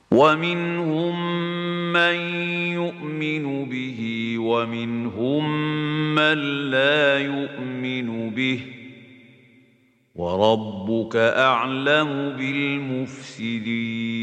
ومنهم من يؤمن به ومنهم من لا يؤمن به وربك أعلم بالمفسدين.